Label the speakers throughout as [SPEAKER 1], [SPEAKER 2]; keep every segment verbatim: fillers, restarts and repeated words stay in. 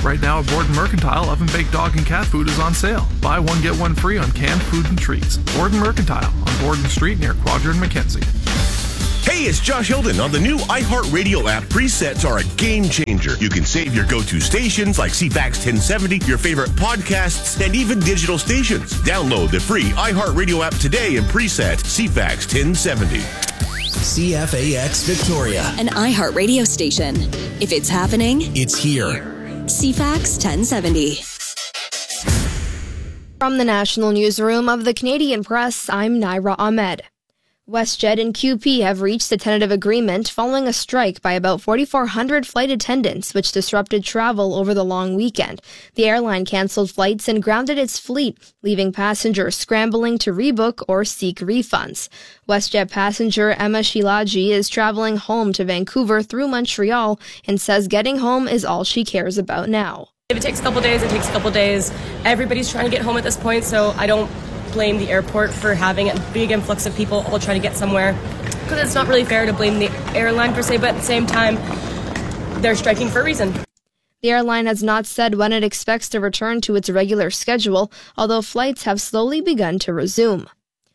[SPEAKER 1] Right now at Borden Mercantile, oven-baked dog and cat food is on sale. Buy one, get one free on canned food and treats. Borden Mercantile on Borden Street near Quadra and Mackenzie.
[SPEAKER 2] Hey, it's Josh Hilton. On the new iHeartRadio app, presets are a game changer. You can save your go-to stations like C FAX ten seventy, your favorite podcasts, and even digital stations. Download the free iHeartRadio app today and preset C FAX ten seventy.
[SPEAKER 3] C F A X Victoria,
[SPEAKER 4] an iHeartRadio station. If it's happening,
[SPEAKER 3] it's here.
[SPEAKER 4] C FAX ten seventy.
[SPEAKER 5] From the National Newsroom of the Canadian Press, I'm Naira Ahmed. WestJet and Q P have reached a tentative agreement following a strike by about forty-four hundred flight attendants, which disrupted travel over the long weekend. The airline canceled flights and grounded its fleet, leaving passengers scrambling to rebook or seek refunds. WestJet passenger Emma Shilaji is traveling home to Vancouver through Montreal and says getting home is all she cares about now.
[SPEAKER 6] If it takes a couple days, it takes a couple days. Everybody's trying to get home at this point, so I don't blame the airport for having a big influx of people all trying to get somewhere, because it's not really fair to blame the airline per se, but at the same time, they're striking for a reason.
[SPEAKER 5] The airline has not said when it expects to return to its regular schedule, although flights have slowly begun to resume.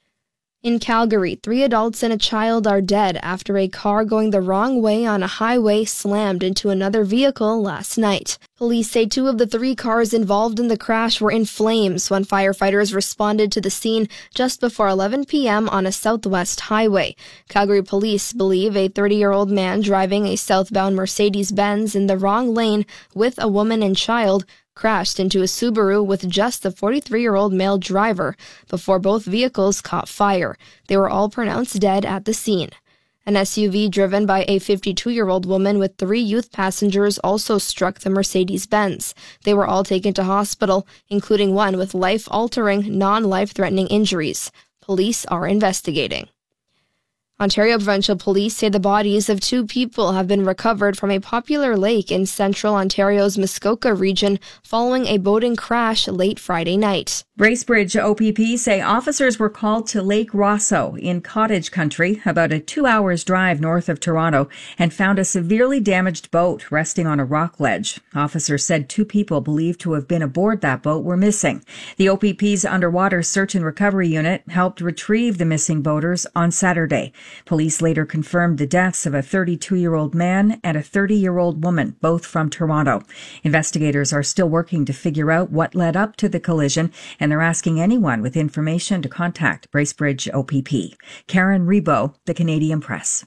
[SPEAKER 5] In Calgary, three adults and a child are dead after a car going the wrong way on a highway slammed into another vehicle last night. Police say two of the three cars involved in the crash were in flames when firefighters responded to the scene just before eleven p.m. on a southwest highway. Calgary police believe a thirty-year-old man driving a southbound Mercedes-Benz in the wrong lane with a woman and child crashed into a Subaru with just the forty-three-year-old male driver before both vehicles caught fire. They were all pronounced dead at the scene. An S U V driven by a fifty-two-year-old woman with three youth passengers also struck the Mercedes-Benz. They were all taken to hospital, including one with life-altering, non-life-threatening injuries. Police are investigating. Ontario Provincial Police say the bodies of two people have been recovered from a popular lake in central Ontario's Muskoka region following a boating crash late Friday night.
[SPEAKER 7] Bracebridge O P P say officers were called to Lake Rosso in Cottage Country, about a two hours drive north of Toronto, and found a severely damaged boat resting on a rock ledge. Officers said two people believed to have been aboard that boat were missing. The O P P's Underwater Search and Recovery Unit helped retrieve the missing boaters on Saturday. Police later confirmed the deaths of a thirty-two-year-old man and a thirty-year-old woman, both from Toronto. Investigators are still working to figure out what led up to the collision, and they're asking anyone with information to contact Bracebridge O P P. Karen Rebo, The Canadian Press.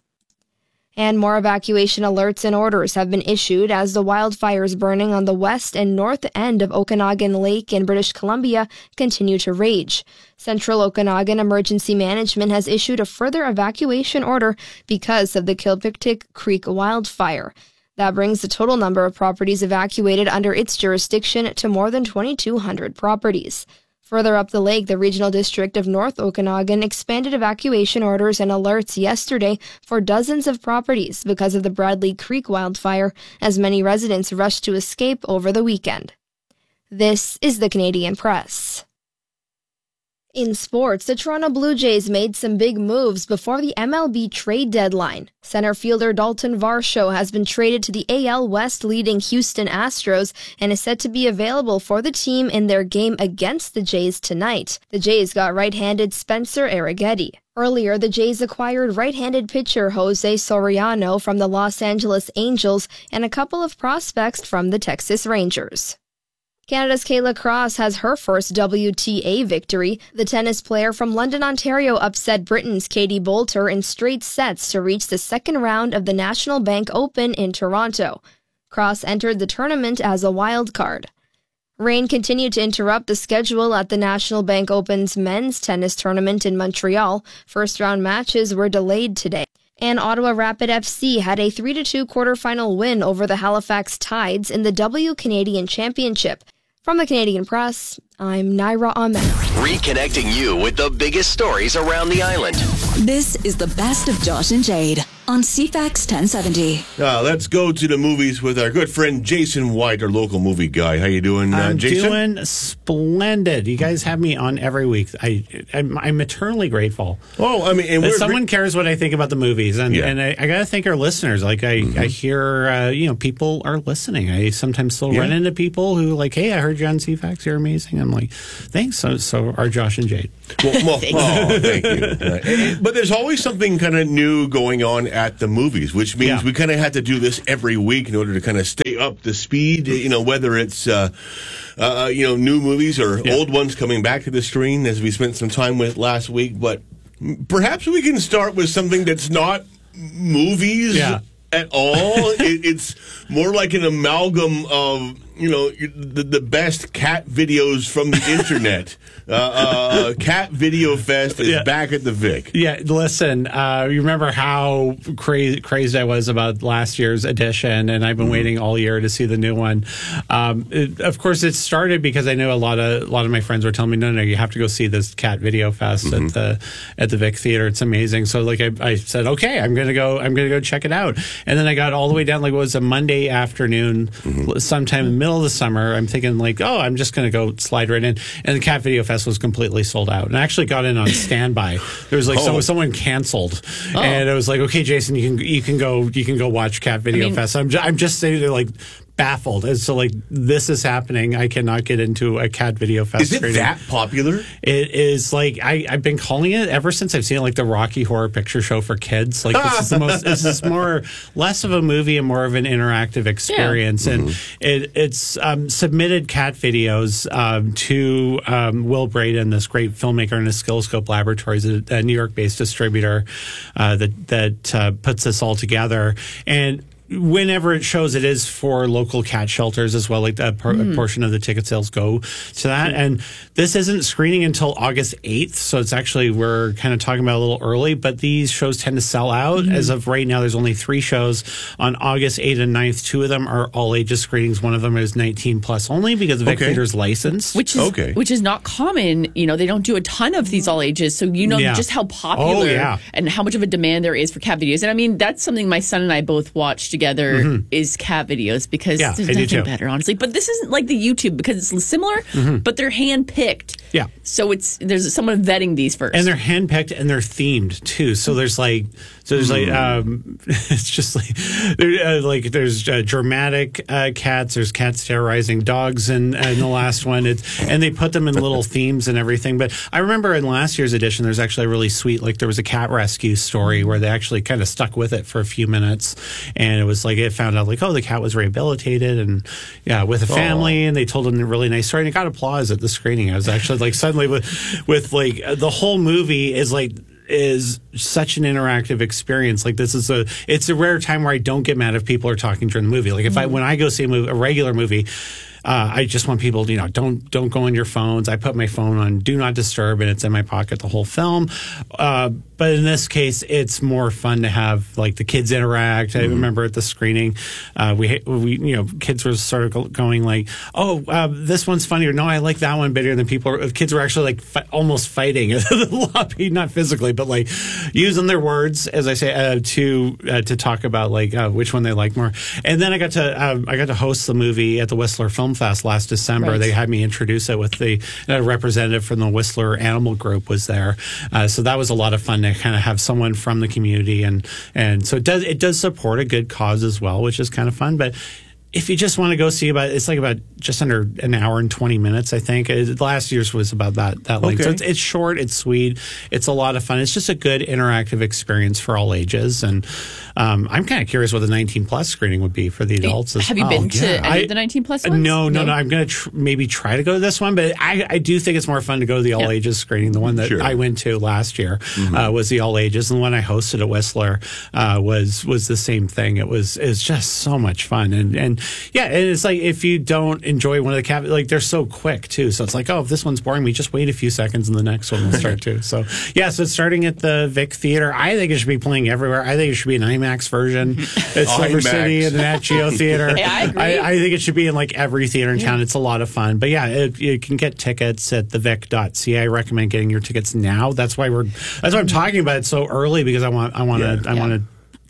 [SPEAKER 5] And more evacuation alerts and orders have been issued as the wildfires burning on the west and north end of Okanagan Lake in British Columbia continue to rage. Central Okanagan Emergency Management has issued a further evacuation order because of the Kilpictic Creek wildfire. That brings the total number of properties evacuated under its jurisdiction to more than twenty-two hundred properties. Further up the lake, the Regional District of North Okanagan expanded evacuation orders and alerts yesterday for dozens of properties because of the Bradley Creek wildfire, as many residents rushed to escape over the weekend. This is the Canadian Press. In sports, the Toronto Blue Jays made some big moves before the M L B trade deadline. Center fielder Dalton Varsho has been traded to the A L West leading Houston Astros and is set to be available for the team in their game against the Jays tonight. The Jays got right-handed Spencer Arrighetti. Earlier, the Jays acquired right-handed pitcher Jose Soriano from the Los Angeles Angels and a couple of prospects from the Texas Rangers. Canada's Kayla Cross has her first W T A victory. The tennis player from London, Ontario upset Britain's Katie Boulter in straight sets to reach the second round of the National Bank Open in Toronto. Cross entered the tournament as a wild card. Rain continued to interrupt the schedule at the National Bank Open's men's tennis tournament in Montreal. First-round matches were delayed today. And Ottawa Rapid F C had a three to two quarterfinal win over the Halifax Tides in the W Canadian Championship. From the Canadian Press, I'm Naira Ahmed.
[SPEAKER 3] Reconnecting you with the biggest stories around the island.
[SPEAKER 4] This is the best of Josh and Jade. on C FAX ten seventy.
[SPEAKER 2] Uh, let's go to the movies with our good friend Jason White, our local movie guy. How you doing, uh,
[SPEAKER 8] I'm
[SPEAKER 2] Jason?
[SPEAKER 8] doing splendid. You guys have me on every week. I, I'm, I'm eternally grateful.
[SPEAKER 2] Oh, I mean, and
[SPEAKER 8] that
[SPEAKER 2] we're
[SPEAKER 8] someone cares what I think about the movies, and
[SPEAKER 2] Yeah.
[SPEAKER 8] and I, I got to thank our listeners. Like I,
[SPEAKER 2] Mm-hmm.
[SPEAKER 8] I hear, uh, you know, people are listening. I sometimes still
[SPEAKER 2] Yeah.
[SPEAKER 8] run into people who like, hey, I heard you on C FAX. You're amazing. I'm like, thanks. So, so are Josh and Jade.
[SPEAKER 2] Well, well, oh, thank you. Uh, and- but there's always something kind of new going on at the movies, which means
[SPEAKER 8] Yeah.
[SPEAKER 2] we kind of have to do this every week in order to kind of stay up to speed. You know, whether it's uh, uh, you know new movies or
[SPEAKER 8] Yeah.
[SPEAKER 2] old ones coming back to the screen, as we spent some time with last week. But perhaps we can start with something that's not movies
[SPEAKER 8] Yeah.
[SPEAKER 2] at all. it, it's more like an amalgam of you know the, the best cat videos from the internet. Uh, uh, Cat Video Fest is
[SPEAKER 8] Yeah.
[SPEAKER 2] back at the Vic.
[SPEAKER 8] Yeah, listen, uh, you remember how crazy, crazed I was about last year's edition, and I've been
[SPEAKER 2] Mm-hmm.
[SPEAKER 8] waiting all year to see the new one. Um, it, of course, it started because I know a lot of a lot of my friends were telling me, no, no, you have to go see this Cat Video Fest
[SPEAKER 2] Mm-hmm.
[SPEAKER 8] at the at the Vic Theater. It's amazing. So, like, I, I said, okay, I'm gonna go. I'm gonna go check it out. And then I got all the way down, like, it was a Monday afternoon,
[SPEAKER 2] Mm-hmm.
[SPEAKER 8] sometime in the middle of the summer. I'm thinking, like, oh, I'm just gonna go slide right in, and the Cat Video Fest was completely sold out. And I actually got in on standby. There was like
[SPEAKER 2] Oh.
[SPEAKER 8] someone, someone canceled, and it was like, okay, Jason, you can you can go you can go watch Cat Video
[SPEAKER 9] I mean-
[SPEAKER 8] Fest. I'm ju- I'm just sitting there like baffled as to like this is happening. I cannot get into a Cat Video Fest.
[SPEAKER 2] Is it
[SPEAKER 8] screening.
[SPEAKER 2] that popular?
[SPEAKER 8] It is like I, I've been calling it ever since I've seen like the Rocky Horror Picture Show for kids. Like this is the most. This is more less of a movie and more of an interactive experience. And it, it's um, submitted cat videos um, to um, Will Braden, this great filmmaker in Oscilloscope Laboratories, a, a New York-based distributor uh, that that uh, puts this all together. And whenever it shows, it is for local cat shelters as well. Like a, por- a portion of the ticket sales go to that. And this isn't screening until August eighth. So it's actually, we're kind of talking about a little early, but these shows tend to sell out. As of right now, there's only three shows on August eighth and ninth. Two of them are all ages screenings. One of them is nineteen plus only because the Vic
[SPEAKER 2] Okay.
[SPEAKER 8] Theater's licensed.
[SPEAKER 9] Which is
[SPEAKER 2] Okay.
[SPEAKER 9] which is not common. You know, they don't do a ton of these all ages, so you know
[SPEAKER 8] Yeah.
[SPEAKER 9] just how popular
[SPEAKER 8] Oh, yeah.
[SPEAKER 9] and how much of a demand there is for cat videos. And I mean, that's something my son and I both watch together is cat videos because
[SPEAKER 8] Yeah,
[SPEAKER 9] there's
[SPEAKER 8] I do
[SPEAKER 9] nothing
[SPEAKER 8] too.
[SPEAKER 9] better, honestly. But this isn't like the YouTube because it's similar, but they're hand picked.
[SPEAKER 8] Yeah.
[SPEAKER 9] So it's there's someone vetting these first.
[SPEAKER 8] And they're handpicked and they're themed too. So there's like, so there's like, um, it's just like, there, uh, like there's uh, dramatic uh, cats. There's cats terrorizing dogs, and in, in the last one, it's and they put them in little themes and everything. But I remember in last year's edition, there's actually a really sweet, like there was a cat rescue story where they actually kind of stuck with it for a few minutes, and it was like it found out like, oh, the cat was rehabilitated and yeah, with a family, and they told them a really nice story, and it got applause at the screening. I was actually like suddenly with with like the whole movie is like is such an interactive experience. Like this is a it's a rare time where I don't get mad if people are talking during the movie. Like if I when I go see a, movie, a regular movie, uh, I just want people to, you know, don't don't go on your phones. I put my phone on do not disturb, and it's in my pocket the whole film. Uh, but in this case, it's more fun to have like the kids interact. I remember at the screening, uh, we we you know kids were sort of go- going like, oh, uh, this one's funnier. No, I like that one better. Than people. Were, kids were actually like fi- almost fighting in the lobby, not physically, but like using their words, as I say, uh, to uh, to talk about like uh, which one they like more. And then I got to uh, I got to host the movie at the Whistler Film Fest last December.
[SPEAKER 9] Right.
[SPEAKER 8] They had me introduce it with the uh, representative from the Whistler Animal Group was there, uh, so that was a lot of fun to kind of have someone from the community, and and so it does it does support a good cause as well, which is kind of fun. But if you just want to go see about, it's like about just under an hour and twenty minutes, I think. It, last year's was about that that length.
[SPEAKER 2] Okay.
[SPEAKER 8] So it's, it's short, it's sweet, it's a lot of fun. It's just a good interactive experience for all ages, and um, I'm kind of curious what the nineteen plus screening would be for the adults. as
[SPEAKER 9] Have you
[SPEAKER 8] well.
[SPEAKER 9] been to
[SPEAKER 2] yeah.
[SPEAKER 9] any
[SPEAKER 8] I-
[SPEAKER 9] of the nineteen plus
[SPEAKER 8] Uh,
[SPEAKER 9] ones?
[SPEAKER 8] No, no, no. I'm going to tr- maybe try to go to this one, but I, I do think it's more fun to go to the all
[SPEAKER 9] Yeah.
[SPEAKER 8] ages screening. The one that
[SPEAKER 2] Sure.
[SPEAKER 8] I went to last year uh, was the all ages, and the one I hosted at Whistler uh, was was the same thing. It was it's just so much fun, and and yeah, and it's like if you don't enjoy one of the cap, like they're so quick too. So it's like, oh, if this one's boring, we just wait a few seconds, and the next one will start too. So yeah, so it's starting at the Vic Theater. I think it should be playing everywhere. I think it should be an IMAX version at Silver
[SPEAKER 2] IMAX.
[SPEAKER 8] City and the Nat Geo Theater.
[SPEAKER 9] Yeah, I agree.
[SPEAKER 8] I, I think it should be in like every theater in town. It's a lot of fun. But yeah, it, you can get tickets at the vic dot c a. I recommend getting your tickets now. That's why we're that's why I'm talking about it so early, because I want I want to
[SPEAKER 2] Yeah.
[SPEAKER 8] I
[SPEAKER 9] Yeah.
[SPEAKER 8] want to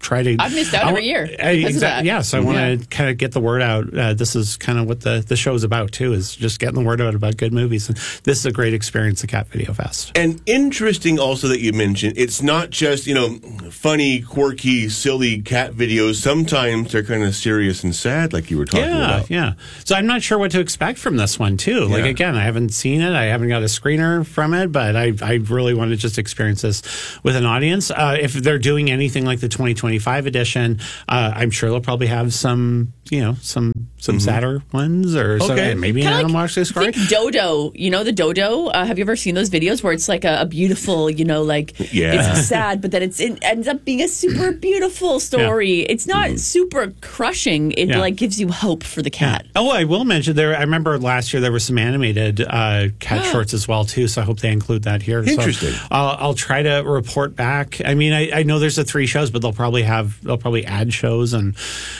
[SPEAKER 8] try to.
[SPEAKER 9] I've missed out
[SPEAKER 8] I,
[SPEAKER 9] every year.
[SPEAKER 8] I, exactly. Yeah, so I want to
[SPEAKER 9] Yeah.
[SPEAKER 8] kind of get the word out. Uh, this is kind of what the the show's about too. Is just getting the word out about good movies. And this is a great experience at Cat Video Fest.
[SPEAKER 2] And interesting also that you mentioned, it's not just, you know, funny, quirky, silly cat videos. Sometimes they're kind of serious and sad, like you were talking
[SPEAKER 8] yeah,
[SPEAKER 2] about.
[SPEAKER 8] Yeah, So I'm not sure what to expect from this one, too. Like,
[SPEAKER 2] Yeah.
[SPEAKER 8] again, I haven't seen it. I haven't got a screener from it, but I, I really want to just experience this with an audience. Uh, if they're doing anything like the twenty twenty-five edition, uh, I'm sure they'll probably have some, you know, some some
[SPEAKER 2] Mm-hmm.
[SPEAKER 8] sadder ones or
[SPEAKER 2] Okay.
[SPEAKER 8] some, maybe an
[SPEAKER 9] Kinda
[SPEAKER 8] Animal
[SPEAKER 9] like,
[SPEAKER 8] Moxley story.
[SPEAKER 9] think Dodo. You know the Dodo? Uh, have you ever seen those videos where it's like a, a beautiful, you know, like
[SPEAKER 2] Yeah.
[SPEAKER 9] it's sad, but then it's it ends up being a super beautiful story. It's not super crushing. It
[SPEAKER 8] Yeah.
[SPEAKER 9] like gives you hope for the cat.
[SPEAKER 8] Oh, I will mention there. I remember last year there were some animated uh, cat shorts as well too. So I hope they include that here.
[SPEAKER 2] Interesting.
[SPEAKER 8] So I'll, I'll try to report back. I mean, I, I know there's the three shows, but they'll probably have they'll probably add shows and.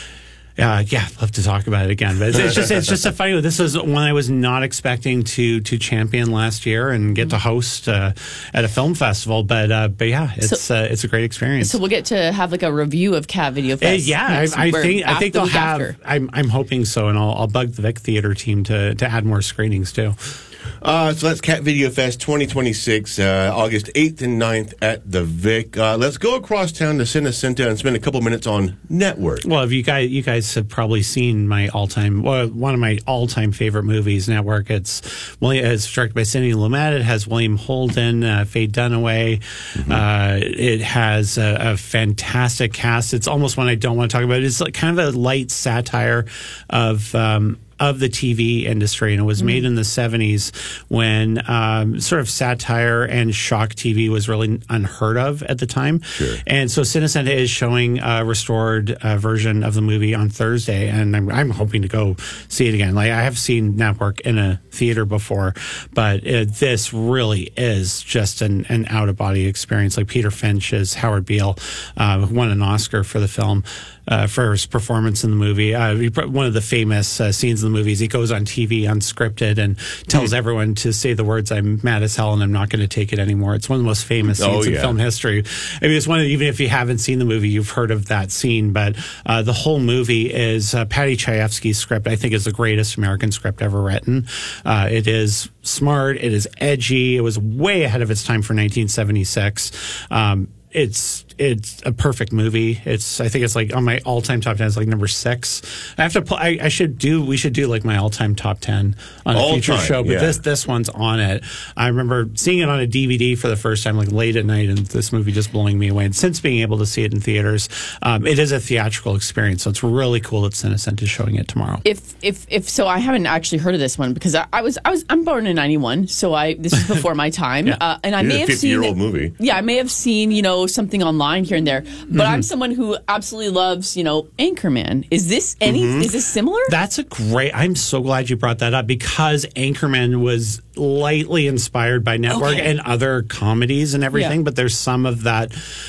[SPEAKER 8] Uh, yeah, I'd love to talk about it again, but it's, it's just it's just a funny. This is one I was not expecting to to champion last year and get to host uh, at a film festival. But uh, but yeah, it's
[SPEAKER 9] So-
[SPEAKER 8] uh, it's a great experience.
[SPEAKER 9] So we'll get to have like a review of Cat Video
[SPEAKER 8] Uh,
[SPEAKER 9] Fest.
[SPEAKER 8] yeah, I,
[SPEAKER 9] next-
[SPEAKER 8] I
[SPEAKER 9] or
[SPEAKER 8] think I
[SPEAKER 9] after-
[SPEAKER 8] think
[SPEAKER 9] the
[SPEAKER 8] they'll
[SPEAKER 9] week
[SPEAKER 8] have.
[SPEAKER 9] after.
[SPEAKER 8] I'm I'm hoping so, and I'll I'll bug the Vic Theater team to to add more screenings too.
[SPEAKER 2] Uh, so that's Cat Video Fest twenty twenty-six, uh, August eighth and ninth at the Vic. Uh, let's go across town to Cinecenta and spend a couple minutes on Network.
[SPEAKER 8] Well, if you guys you guys have probably seen my all time well, one of my all time favorite movies, Network. It's William, it's directed by Sidney Lumet. It has William Holden, uh, Faye Dunaway. Uh, it has a, a fantastic cast. It's almost one I don't want to talk about. It's like kind of a light satire of. Um, of the T V industry, and it was made in the seventies when um, sort of satire and shock T V was really unheard of at the time.
[SPEAKER 2] Sure.
[SPEAKER 8] And so Cinecenta is showing a restored uh, version of the movie on Thursday, and I'm, I'm hoping to go see it again. Like I have seen Network in a theater before, but uh, this really is just an, an out-of-body experience. Like Peter Finch as Howard Beale, uh, who won an Oscar for the film. Uh, for his performance in the movie. Uh, he, one of the famous uh, scenes in the movie is he goes on T V unscripted and tells everyone to say the words, "I'm mad as hell and I'm not going to take it anymore." It's one of the most famous
[SPEAKER 2] Oh,
[SPEAKER 8] scenes in
[SPEAKER 2] yeah.
[SPEAKER 8] film history. I mean, it's one of, even if you haven't seen the movie, you've heard of that scene. But uh, the whole movie is uh, Patty Chayefsky's script, I think is the greatest American script ever written. Uh, it is smart. It is edgy. It was way ahead of its time for nineteen seventy-six. Um, It's it's a perfect movie. It's I think it's like on my all time top ten. It's like number six. I have to. Pl- I, I should do. We should do like my all time top ten on a
[SPEAKER 2] All
[SPEAKER 8] future
[SPEAKER 2] time,
[SPEAKER 8] show. But
[SPEAKER 2] yeah.
[SPEAKER 8] this this one's on it. I remember seeing it on a D V D for the first time, like late at night, and this movie just blowing me away. And since being able to see it in theaters, um, it is a theatrical experience. So it's really cool that Cinecenta is showing it tomorrow.
[SPEAKER 9] If if if so, I haven't actually heard of this one because I, I was I was I'm born in ninety-one, so I this is before my time,
[SPEAKER 8] Yeah.
[SPEAKER 9] uh, and I
[SPEAKER 2] It is
[SPEAKER 9] may
[SPEAKER 2] a
[SPEAKER 9] have seen
[SPEAKER 2] fifty-year-old movie.
[SPEAKER 9] Yeah, I may have seen you know something online here and there, but
[SPEAKER 8] Mm-hmm.
[SPEAKER 9] I'm someone who absolutely loves you know Anchorman. Is this any?
[SPEAKER 8] Mm-hmm.
[SPEAKER 9] Is this similar?
[SPEAKER 8] That's a great. I'm so glad you brought that up because Anchorman was lightly inspired by Network
[SPEAKER 9] Okay.
[SPEAKER 8] and other comedies and everything,
[SPEAKER 9] Yeah.
[SPEAKER 8] but there's some of that.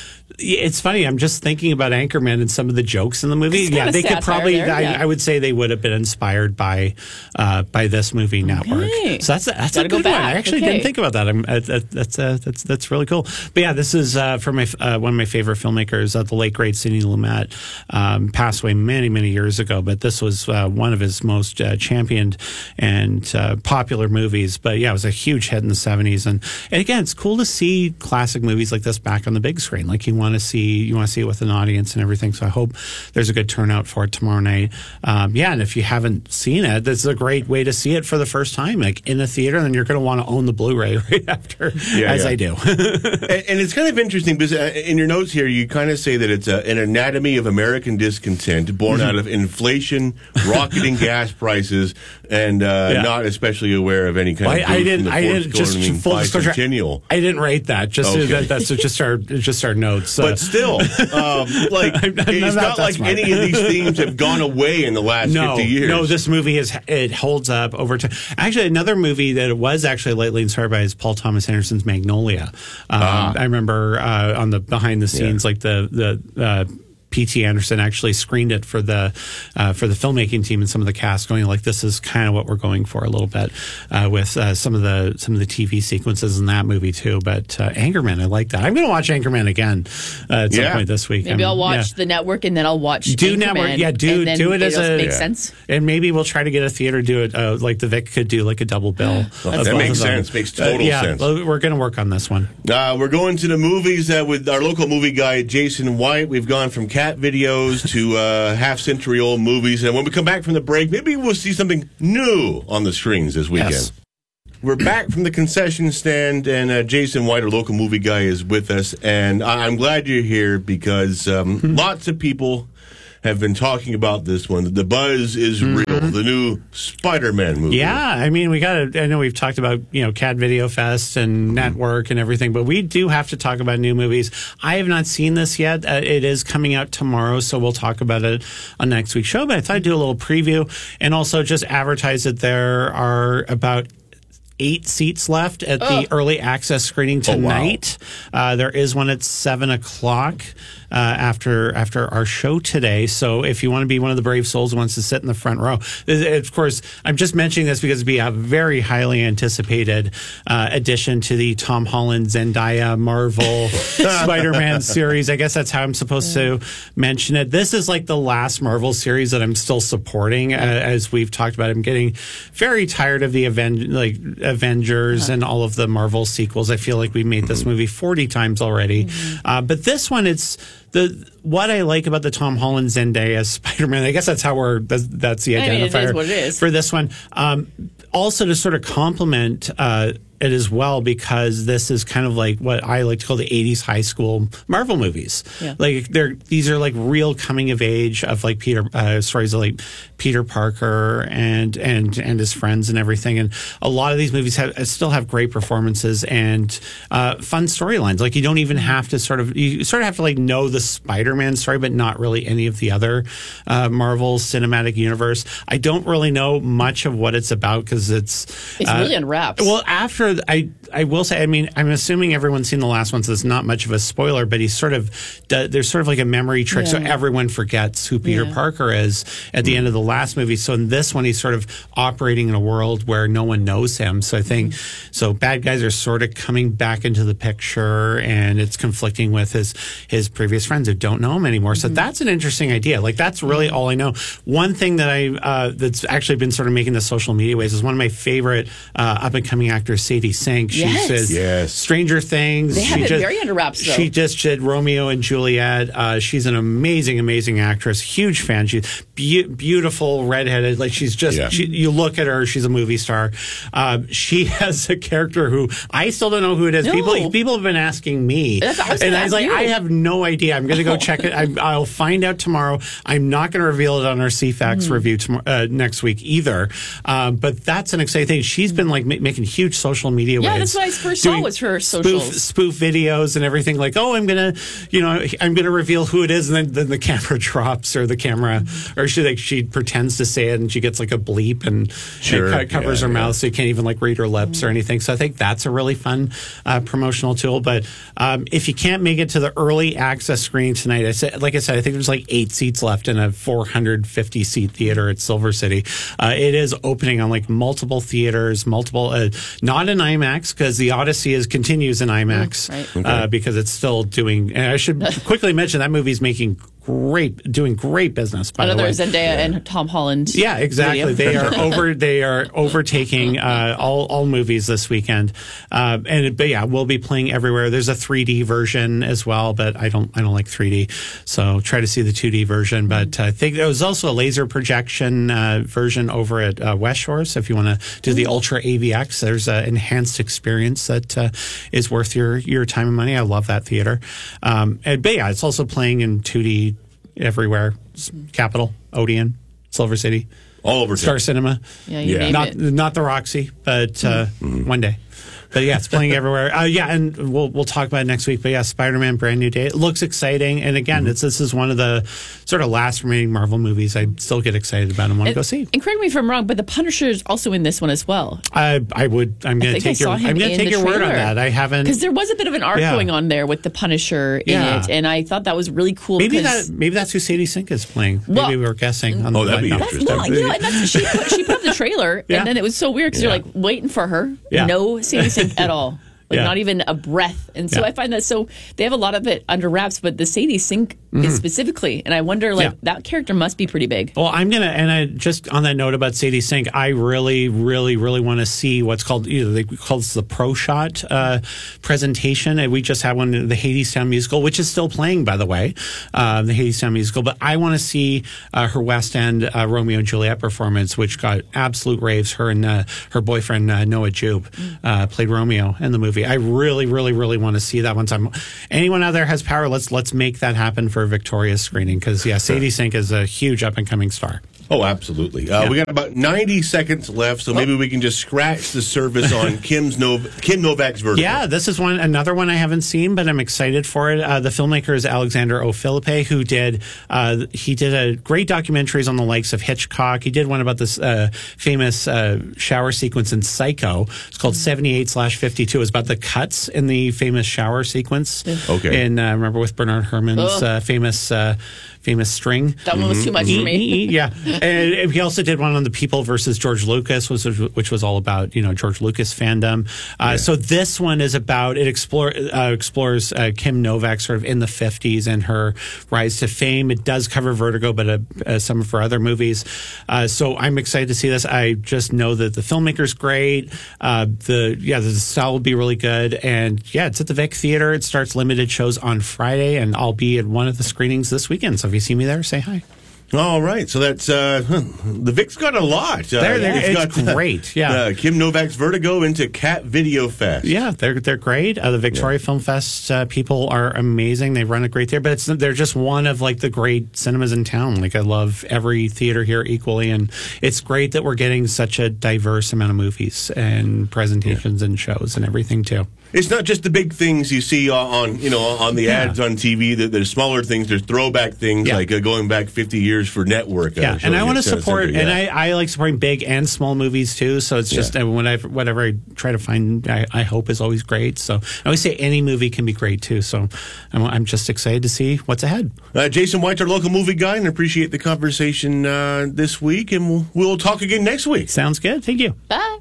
[SPEAKER 8] It's funny. I'm just thinking about Anchorman and some of the jokes in the movie.
[SPEAKER 9] It's
[SPEAKER 8] Yeah,
[SPEAKER 9] kinda
[SPEAKER 8] they could
[SPEAKER 9] satire
[SPEAKER 8] probably.
[SPEAKER 9] there,
[SPEAKER 8] I,
[SPEAKER 9] yeah.
[SPEAKER 8] I would say they would have been inspired by uh, by this movie, Network.
[SPEAKER 9] Okay.
[SPEAKER 8] So that's a, that's
[SPEAKER 9] Gotta
[SPEAKER 8] a
[SPEAKER 9] go
[SPEAKER 8] good one.
[SPEAKER 9] back.
[SPEAKER 8] I actually
[SPEAKER 9] Okay.
[SPEAKER 8] didn't think about that. I'm, uh, that that's uh, that's that's really cool. But yeah, this is uh, from my uh, one of my favorite filmmakers, uh, the late great Sidney Lumet, um, passed away many many years ago. But this was uh, one of his most uh, championed and uh, popular movies. But yeah, it was a huge hit in the seventies. And, and again, it's cool to see classic movies like this back on the big screen. Like you want to see you want to see it with an audience and everything. So I hope there's a good turnout for it tomorrow night. Um, yeah, and if you haven't seen it, this is a great way to see it for the first time, like in the theater. And then you're going to want to own the Blu-ray right after,
[SPEAKER 2] Yeah,
[SPEAKER 8] as
[SPEAKER 2] yeah.
[SPEAKER 8] I do.
[SPEAKER 2] and, and it's kind of interesting because uh, in your notes here, you kind of say that it's a, an anatomy of American discontent born
[SPEAKER 8] Mm-hmm.
[SPEAKER 2] out of inflation, rocketing gas prices, and uh,
[SPEAKER 8] Yeah.
[SPEAKER 2] not especially aware of any kind
[SPEAKER 8] Well,
[SPEAKER 2] of.
[SPEAKER 8] I, I
[SPEAKER 2] boost
[SPEAKER 8] didn't.
[SPEAKER 2] from the
[SPEAKER 8] I
[SPEAKER 2] Forbes
[SPEAKER 8] didn't. Just
[SPEAKER 2] Governing
[SPEAKER 8] full disclosure.
[SPEAKER 2] Bicentennial.
[SPEAKER 8] I didn't write that. Just
[SPEAKER 2] Okay.
[SPEAKER 8] that, that's just our just our notes.
[SPEAKER 2] But
[SPEAKER 8] Uh,
[SPEAKER 2] still, um, like
[SPEAKER 8] I'm- I'm
[SPEAKER 2] it's
[SPEAKER 8] not
[SPEAKER 2] not
[SPEAKER 8] that
[SPEAKER 2] like
[SPEAKER 8] smart.
[SPEAKER 2] any of these themes have gone away in the last
[SPEAKER 8] no,
[SPEAKER 2] fifty years.
[SPEAKER 8] no, this movie is it holds up over time. Actually, another movie that it was actually lightly inspired by is Paul Thomas Anderson's Magnolia. Um,
[SPEAKER 2] Ah.
[SPEAKER 8] I remember uh, on the behind the scenes,
[SPEAKER 2] Yeah.
[SPEAKER 8] like the the. Uh, P T Anderson actually screened it for the uh, for the filmmaking team and some of the cast, going like, this is kind of what we're going for a little bit uh, with uh, some of the some of the T V sequences in that movie too. But uh, Anchorman, I like that. I'm going to watch Anchorman again uh, at some
[SPEAKER 2] Yeah.
[SPEAKER 8] point this week.
[SPEAKER 9] Maybe
[SPEAKER 8] I'm-
[SPEAKER 9] I'll watch
[SPEAKER 8] yeah.
[SPEAKER 9] the network and then I'll watch
[SPEAKER 8] Do
[SPEAKER 9] Anchorman,
[SPEAKER 8] network, yeah. Do
[SPEAKER 9] and then
[SPEAKER 8] do it as a
[SPEAKER 9] makes
[SPEAKER 8] yeah.
[SPEAKER 9] sense.
[SPEAKER 8] and maybe we'll try to get a theater do it uh, like the Vic could do, like a double bill. of
[SPEAKER 2] that
[SPEAKER 8] both
[SPEAKER 2] makes
[SPEAKER 8] of them.
[SPEAKER 2] sense. Makes total
[SPEAKER 8] uh, yeah,
[SPEAKER 2] sense.
[SPEAKER 8] well, we're going to work on this one.
[SPEAKER 2] Uh, we're going to the movies uh, with our local movie guy, Jason White. We've gone from cat videos to uh, half-century-old movies. And when we come back from the break, maybe we'll see something new on the screens this weekend.
[SPEAKER 8] Yes.
[SPEAKER 2] We're back from the concession stand, and uh, Jason White, our local movie guy, is with us. And I- I'm glad you're here because um, lots of people have been talking about this one. The buzz is
[SPEAKER 8] Mm-hmm.
[SPEAKER 2] real. The new Spider-Man movie.
[SPEAKER 8] Yeah, I mean, we got to, I know we've talked about, you know, Cat Video Fest and Network and everything, but we do have to talk about new movies. I have not seen this yet. Uh, it is coming out tomorrow, so we'll talk about it on next week's show, but I thought I'd do a little preview and also just advertise that there are about eight seats left at
[SPEAKER 9] Oh.
[SPEAKER 8] the early access screening tonight. Uh, there is one at seven o'clock uh, after after our show today. So if you want to be one of the brave souls who wants to sit in the front row, of course, I'm just mentioning this because it'd be a very highly anticipated uh, addition to the Tom Holland, Zendaya, Marvel Spider-Man series. I guess that's how I'm supposed to mention it. This is like the last Marvel series that I'm still supporting, uh, as we've talked about. I'm getting very tired of the Aven- like Avengers and all of the Marvel sequels. I feel like we made this movie forty times already. Mm-hmm. Uh, but this one, it's the what I like about the Tom Holland Zendaya Spider-Man. I guess that's how we're that's, that's the identifier
[SPEAKER 9] I mean, it is what it is.
[SPEAKER 8] for this one. Um, also, to sort of complement uh, it as well, because this is kind of like what I like to call the eighties high school Marvel movies.
[SPEAKER 9] Yeah.
[SPEAKER 8] Like they're these are like real coming of age of like Peter uh, stories of like Peter Parker and and and his friends and everything. And a lot of these movies have still have great performances and uh, fun storylines. Like you don't even have to sort of you sort of have to like know the Spider-Man story, but not really any of the other uh, Marvel Cinematic Universe. I don't really know much of what it's about because it's
[SPEAKER 9] It's
[SPEAKER 8] uh,
[SPEAKER 9] really unwrapped.
[SPEAKER 8] Well, after I I will say, I mean, I'm assuming everyone's seen the last one, so it's not much of a spoiler. But he's sort of there's sort of like a memory trick, so
[SPEAKER 9] Yeah.
[SPEAKER 8] everyone forgets who Peter
[SPEAKER 9] Yeah.
[SPEAKER 8] Parker is at the end of the last movie. So in this one, he's sort of operating in a world where no one knows him. So I think so. Bad guys are sort of coming back into the picture, and it's conflicting with his his previous friends who don't know him anymore. So that's an interesting idea. Like that's really all I know. One thing that I uh, that's actually been sort of making the social media waves is one of my favorite uh, up and coming actors, Sadie Sink. She
[SPEAKER 9] Yes.
[SPEAKER 8] says
[SPEAKER 2] Yes.
[SPEAKER 8] Stranger Things.
[SPEAKER 9] They have
[SPEAKER 8] She
[SPEAKER 9] it
[SPEAKER 8] just-
[SPEAKER 9] very under wraps, though.
[SPEAKER 8] She just did Romeo and Juliet. Uh, she's an amazing, amazing actress. Huge fan. She's be- beautiful, redheaded. Like she's just.
[SPEAKER 2] Yeah.
[SPEAKER 8] She, you look at her. She's a movie star. Um, she has a character who I still don't know who it is.
[SPEAKER 9] No.
[SPEAKER 8] People, people have been asking me,
[SPEAKER 9] That's- I was
[SPEAKER 8] and
[SPEAKER 9] gonna
[SPEAKER 8] I was
[SPEAKER 9] ask
[SPEAKER 8] like,
[SPEAKER 9] you.
[SPEAKER 8] I have no idea. I'm going to go check it. I, I'll find out tomorrow. I'm not going to reveal it on our C FAX
[SPEAKER 9] Hmm.
[SPEAKER 8] review tomorrow, uh, next week either. Um, but that's an exciting thing. She's been like ma- making huge social media
[SPEAKER 9] Yeah,
[SPEAKER 8] waves.
[SPEAKER 9] that's what I first saw
[SPEAKER 8] doing
[SPEAKER 9] was her
[SPEAKER 8] spoof,
[SPEAKER 9] socials.
[SPEAKER 8] spoof videos and everything. Like, oh, I'm gonna, you know, I'm gonna reveal who it is, and then, then the camera drops, or the camera, or she like she pretends to say it, and she gets like a bleep, and,
[SPEAKER 2] Sure,
[SPEAKER 8] and co- covers
[SPEAKER 2] yeah,
[SPEAKER 8] her
[SPEAKER 2] yeah.
[SPEAKER 8] mouth, so you can't even like read her lips or anything. So I think that's a really fun uh, promotional tool. But um, if you can't make it to the early access screening tonight, I said, like I said, I think there's like eight seats left in a four hundred fifty seat theater at Silver City. Uh, it is opening on like multiple theaters, multiple, uh, not in IMAX because the Odyssey is continues in IMAX
[SPEAKER 9] right.
[SPEAKER 8] uh, because it's still doing. And I should quickly mention that movie's making great, doing great business. By
[SPEAKER 9] Another
[SPEAKER 8] the way,
[SPEAKER 9] Zendaya and Tom Holland.
[SPEAKER 8] yeah, exactly.
[SPEAKER 9] video.
[SPEAKER 8] They are over. They are overtaking uh, all all movies this weekend. Uh, and but yeah, we'll be playing everywhere. There's a three D version as well, but I don't I don't like three D, so try to see the two D version. But uh, I think there was also a laser projection uh, version over at uh, West Shore. So if you want to do the Ultra A V X, there's an enhanced experience that uh, is worth your your time and money. I love that theater. Um, and but yeah, it's also playing in two D everywhere. Capitol, Odeon, Silver City.
[SPEAKER 2] All over
[SPEAKER 8] Star
[SPEAKER 2] town.
[SPEAKER 8] Cinema.
[SPEAKER 9] Yeah, you
[SPEAKER 2] Yeah.
[SPEAKER 9] name
[SPEAKER 8] Not
[SPEAKER 9] it.
[SPEAKER 8] not the Roxy, but uh, one day. But yeah, it's playing everywhere. Uh, yeah, and we'll we'll talk about it next week. But yeah, Spider-Man: Brand New Day. It looks exciting. And again, mm-hmm. it's this is one of the sort of last remaining Marvel movies I still get excited about and want to go see.
[SPEAKER 9] And correct me if I'm wrong, but the Punisher is also in this one as well.
[SPEAKER 8] I I would. I'm going to take your. I'm going to take your word on that. I haven't
[SPEAKER 9] because there was a bit of an arc
[SPEAKER 8] yeah.
[SPEAKER 9] going on there with the Punisher in
[SPEAKER 8] yeah.
[SPEAKER 9] it, and I thought that was really cool.
[SPEAKER 8] Maybe that maybe that's who Sadie Sink is playing.
[SPEAKER 9] Well,
[SPEAKER 8] maybe we were guessing. On
[SPEAKER 2] oh,
[SPEAKER 8] the
[SPEAKER 2] that'd be
[SPEAKER 8] no.
[SPEAKER 2] interesting.
[SPEAKER 9] Well, you know, and that's, she put she put up the trailer,
[SPEAKER 8] yeah.
[SPEAKER 9] and then it was so weird because
[SPEAKER 2] yeah.
[SPEAKER 9] you're like waiting for her,
[SPEAKER 8] yeah.
[SPEAKER 9] no Sadie Sink at all. Like
[SPEAKER 8] yeah.
[SPEAKER 9] not even a breath. And so
[SPEAKER 8] yeah.
[SPEAKER 9] I find that so they have a lot of it under wraps, but the Sadie Sink mm-hmm. is specifically, and I wonder like yeah. that character must be pretty big.
[SPEAKER 8] Well, I'm gonna and I just on that note about Sadie Sink, I really, really, really want to see what's called either they call this the Pro Shot uh, presentation, and we just had one the Hadestown musical, which is still playing by the way, uh, the Hadestown musical. But I want to see uh, her West End uh, Romeo and Juliet performance, which got absolute raves. Her and uh, her boyfriend uh, Noah Jupe uh, played Romeo in the movie. I really, really, really want to see that one time. Anyone out there has power. Let's let's make that happen for a Victoria's screening because yeah, Sadie Sink is a huge up and coming star.
[SPEAKER 2] Oh, absolutely. Uh,
[SPEAKER 8] yeah.
[SPEAKER 2] We got about ninety seconds left, so maybe we can just scratch the surface on Kim's Nov- Kim Novak's Vertigo.
[SPEAKER 8] Yeah, this is one another one I haven't seen, but I'm excited for it. Uh, the filmmaker is Alexander O. Philippe, who did uh, he did a great documentaries on the likes of Hitchcock. He did one about this uh, famous uh, shower sequence in Psycho. It's called seventy-eight slash fifty-two. It's about the cuts in the famous shower sequence.
[SPEAKER 2] Okay.
[SPEAKER 8] And uh, remember with Bernard Herrmann's uh, famous. Uh, famous string.
[SPEAKER 9] That one was too much for me.
[SPEAKER 8] Yeah. And he also did one on the People versus George Lucas, which was, which was all about, you know, George Lucas fandom. Uh, yeah. So this one is about, it explore, uh, explores uh, Kim Novak sort of in the fifties and her rise to fame. It does cover Vertigo, but uh, uh, some of her other movies. Uh, so I'm excited to see this. I just know that the filmmaker's great. Uh, the, yeah, the style will be really good. And yeah, it's at the Vic Theater. It starts limited shows on Friday, and I'll be at one of the screenings this weekend. So if you see me there, say hi.
[SPEAKER 2] All right, so that's uh, the Vic's got a lot. Uh,
[SPEAKER 8] they're, they're,
[SPEAKER 2] it's
[SPEAKER 8] it's
[SPEAKER 2] got,
[SPEAKER 8] great. Yeah,
[SPEAKER 2] uh, Kim Novak's Vertigo into Cat Video Fest.
[SPEAKER 8] Yeah, they're they're great. Uh, the Victoria yeah. Film Fest uh, people are amazing. They run it great there, but it's they're just one of like the great cinemas in town. Like I love every theater here equally, and it's great that we're getting such a diverse amount of movies and presentations yeah. and shows and everything too.
[SPEAKER 2] It's not just the big things you see on, you know, on the yeah. ads on T V. There's smaller things. There's throwback things yeah. like uh, going back fifty years for network.
[SPEAKER 8] Yeah,
[SPEAKER 2] uh,
[SPEAKER 8] and I want to support,
[SPEAKER 2] yeah.
[SPEAKER 8] and I, I like supporting big and small movies too. So it's just yeah. whenever, whatever I try to find, I, I hope is always great. So I always say any movie can be great too. So I'm, I'm just excited to see what's ahead.
[SPEAKER 2] Uh, Jason White's our local movie guy, and appreciate the conversation uh, this week. And we'll, we'll talk again next week.
[SPEAKER 8] Sounds good. Thank you.
[SPEAKER 9] Bye.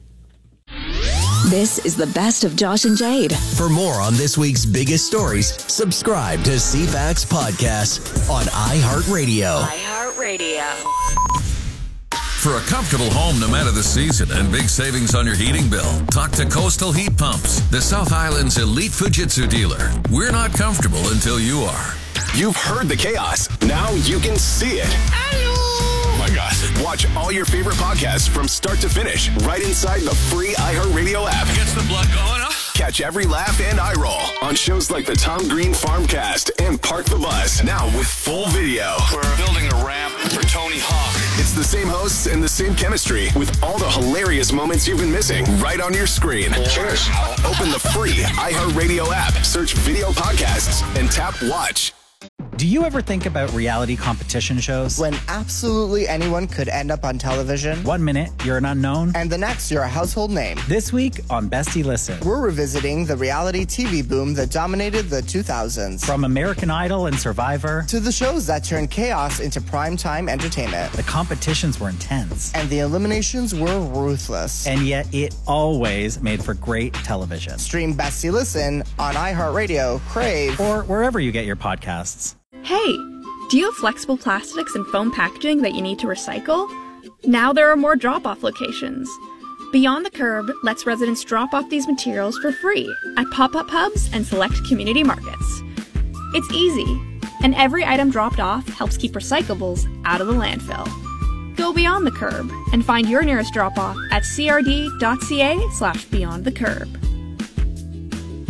[SPEAKER 4] This is the best of Josh and Jade.
[SPEAKER 3] For more on this week's biggest stories, subscribe to C FAX Podcast on iHeartRadio.
[SPEAKER 4] iHeartRadio.
[SPEAKER 10] For a comfortable home no matter the season and big savings on your heating bill, talk to Coastal Heat Pumps, the South Island's elite Fujitsu dealer. We're not comfortable until you are.
[SPEAKER 11] You've heard the chaos. Now you can see it. Oh my gosh. Watch all your favorite podcasts from start to finish right inside the free iHeartRadio app.
[SPEAKER 10] Gets the blood going, huh?
[SPEAKER 11] Catch every laugh and eye roll on shows like the Tom Green Farmcast and Park the Bus. Now with full video.
[SPEAKER 10] We're building a ramp for Tony Hawk.
[SPEAKER 11] It's the same hosts and the same chemistry with all the hilarious moments you've been missing right on your screen. Cheers. Open the free iHeartRadio app, search video podcasts, and tap watch.
[SPEAKER 12] Do you ever think about reality competition shows?
[SPEAKER 13] When absolutely anyone could end up on television.
[SPEAKER 12] One minute, you're an unknown.
[SPEAKER 13] And the next, you're a household name.
[SPEAKER 12] This week on Bestie Listen,
[SPEAKER 13] we're revisiting the reality T V boom that dominated the two thousands.
[SPEAKER 12] From American Idol and Survivor
[SPEAKER 13] to the shows that turned chaos into primetime entertainment.
[SPEAKER 12] The competitions were intense.
[SPEAKER 13] And the eliminations were ruthless.
[SPEAKER 12] And yet it always made for great television.
[SPEAKER 13] Stream Bestie Listen on iHeartRadio, Crave,
[SPEAKER 12] or wherever you get your podcasts.
[SPEAKER 14] Hey, do you have flexible plastics and foam packaging that you need to recycle? Now there are more drop-off locations. Beyond the Curb lets residents drop off these materials for free at pop-up hubs and select community markets. It's easy, and every item dropped off helps keep recyclables out of the landfill. Go beyond the curb and find your nearest drop-off at crd.ca slash beyond the curb.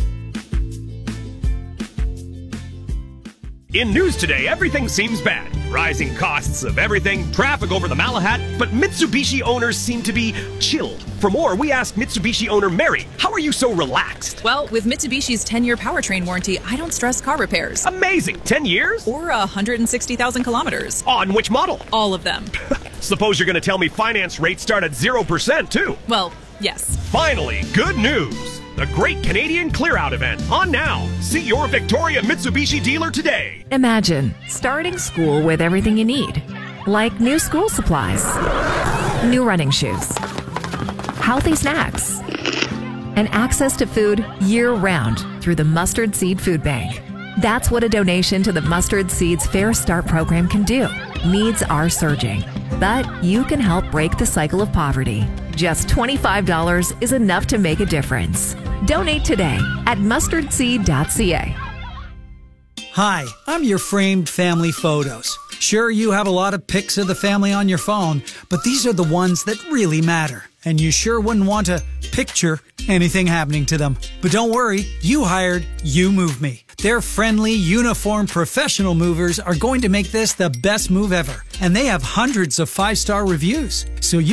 [SPEAKER 15] In news today, everything seems bad. rising costs of everything, traffic over the Malahat, but Mitsubishi owners seem to be chilled. For more, we asked Mitsubishi owner Mary, how are you so relaxed?
[SPEAKER 16] Well, with Mitsubishi's ten-year powertrain warranty, I don't stress car repairs.
[SPEAKER 15] Amazing! ten years?
[SPEAKER 16] Or one hundred sixty thousand kilometers.
[SPEAKER 15] On which model?
[SPEAKER 16] All of them.
[SPEAKER 15] Suppose you're going to tell me finance rates start at zero percent, too.
[SPEAKER 16] Well, yes.
[SPEAKER 15] Finally, good news! The Great Canadian Clear Out event on now. See your Victoria Mitsubishi dealer today.
[SPEAKER 17] Imagine starting school with everything you need, like new school supplies, new running shoes, healthy snacks, and access to food year-round through the Mustard Seed Food Bank. That's what a donation to the Mustard Seeds Fair Start program can do. Needs are surging, but you can help break the cycle of poverty. Just twenty-five dollars is enough to make a difference. Donate today at mustard seed dot c a.
[SPEAKER 18] Hi, I'm your framed family photos. Sure, you have a lot of pics of the family on your phone, but these are the ones that really matter. And you sure wouldn't want to picture anything happening to them. But don't worry, you hired You Move Me. Their friendly, uniformed, professional movers are going to make this the best move ever. And they have hundreds of five-star reviews. So you